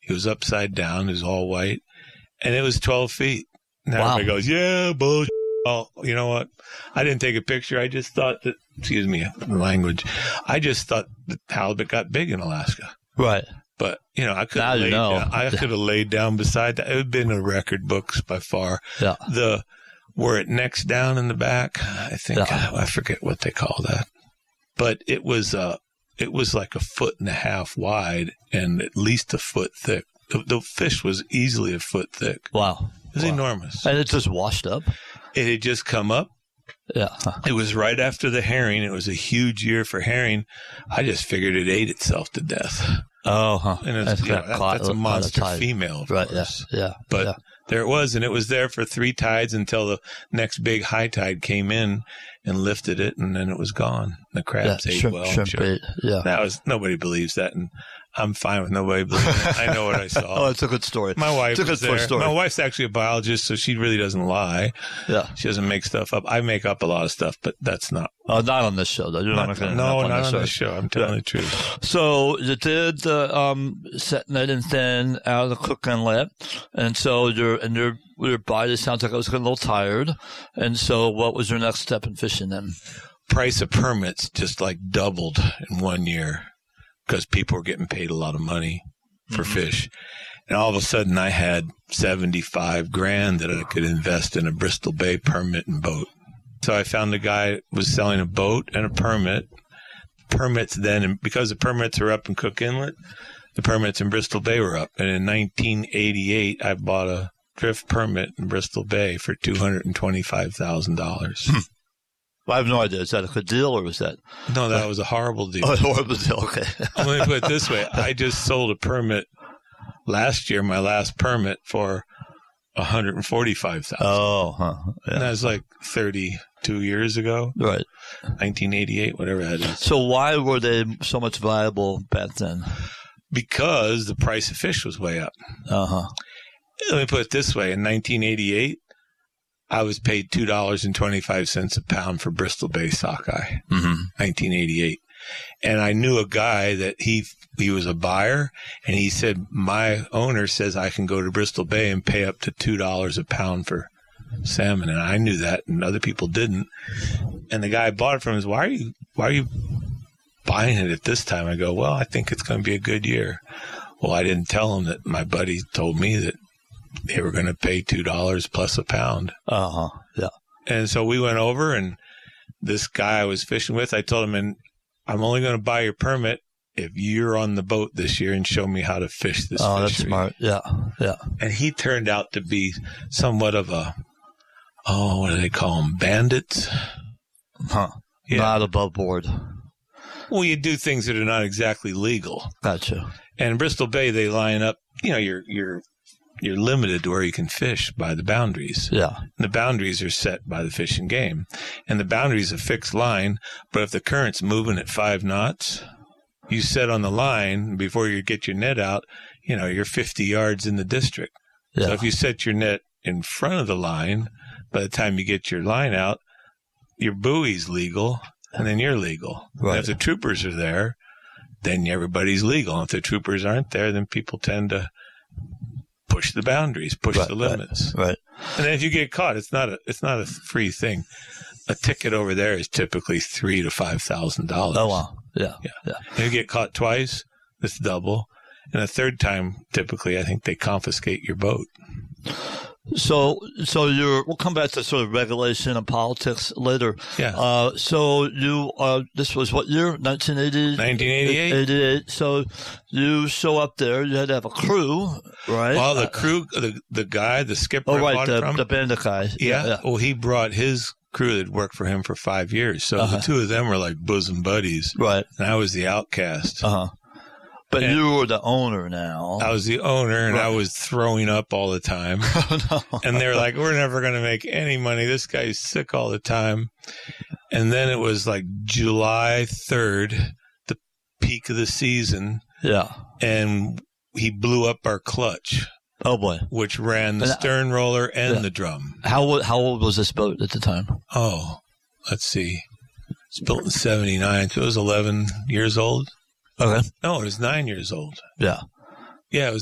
He was upside down. He was all white. And it was 12 feet. Now everybody goes, yeah, bullshit. Oh, you know what? I didn't take a picture. I just thought that, excuse me, the language. I just thought that halibut got big in Alaska. Right. But, I could have laid down beside that. It would have been a record books by far. Yeah. Where it necks down in the back, I think, I forget what they call that. But it was like a foot and a half wide and at least a foot thick. The fish was easily a foot thick. Wow. It was enormous. And it just washed up? It had just come up. Yeah. It was right after the herring. It was a huge year for herring. I just figured it ate itself to death. Oh, huh. And that's a monster female, of course. Yeah. But there it was, and it was there for 3 tides until the next big high tide came in and lifted it, and then it was gone. The crabs ate well. Shrimp ate, nobody believes that, and I'm fine with nobody believing it. I know what I saw. Oh, it's a good story. My wife was there. My wife's actually a biologist, so she really doesn't lie. Yeah. She doesn't make stuff up. I make up a lot of stuff, but that's not. Oh, not on this show, though. You're not making not on this show. I'm telling the truth. So you did set net and thin out of the Cook Inlet, and so your body sounds like it was getting a little tired. And so what was your next step in fishing then? Price of permits just like doubled in 1 year because people were getting paid a lot of money for fish. And all of a sudden I had $75,000 that I could invest in a Bristol Bay permit and boat. So I found a guy who was selling a boat and a permit. Permits then, and because the permits are up in Cook Inlet, the permits in Bristol Bay were up. And in 1988, I bought a drift permit in Bristol Bay for $225,000. Well, I have no idea. Is that a good deal or was that? No, that was a horrible deal. Oh, a horrible deal. Okay. Let me put it this way. I just sold a permit last year, my last permit, for $145,000. Oh, huh. Yeah. And that was like 32 years ago. Right. 1988, whatever that is. So why were they so much valuable back then? Because the price of fish was way up. Uh-huh. Let me put it this way. In 1988, I was paid $2.25 a pound for Bristol Bay sockeye. 1988. And I knew a guy that he was a buyer, and he said, my owner says I can go to Bristol Bay and pay up to $2 a pound for salmon. And I knew that, and other people didn't. And the guy I bought it from is, why are you buying it at this time? I go, well, I think it's going to be a good year. Well, I didn't tell him that my buddy told me that they were going to pay $2 plus a pound. Uh-huh. Yeah. And so we went over, and this guy I was fishing with, I told him, and I'm only going to buy your permit if you're on the boat this year and show me how to fish this fishery. Oh, that's smart. Yeah. Yeah. And he turned out to be somewhat of a, what do they call them? Bandits? Huh. Yeah. Not above board. Well, you do things that are not exactly legal. Gotcha. And in Bristol Bay, they line up, you're limited to where you can fish by the boundaries. Yeah. And the boundaries are set by the Fish and Game. And the boundaries are a fixed line, but if the current's moving at 5 knots, you set on the line before you get your net out, you're 50 yards in the district. Yeah. So if you set your net in front of the line, by the time you get your line out, your buoy's legal, and then you're legal. Right. And if the troopers are there, then everybody's legal. And if the troopers aren't there, then people tend to push the boundaries, push the limits. Right. And then if you get caught, it's not a free thing. A ticket over there is typically $3,000 to $5,000. Oh wow. Yeah. If you get caught twice, it's double. And a third time, typically, I think they confiscate your boat. So we'll come back to sort of regulation and politics later. Yeah. So this was what year? 1980? 1988. 88. So you show up there. You had to have a crew, right? Well, the crew, the guy, the skipper. Oh, right. The bandit guy. Yeah. Well, he brought his crew that worked for him for 5 years. So the two of them were like bosom buddies. Right. And I was the outcast. Uh-huh. But you were the owner now. I was the owner, and I was throwing up all the time. Oh, no. And they were like, we're never going to make any money. This guy's sick all the time. And then it was like July 3rd, the peak of the season. Yeah. And he blew up our clutch. Oh, boy. Which ran the stern roller and the drum. How old was this boat at the time? Oh, let's see. It's built in 79, so it was 11 years old. Okay. No, it was 9 years old. Yeah. Yeah, it was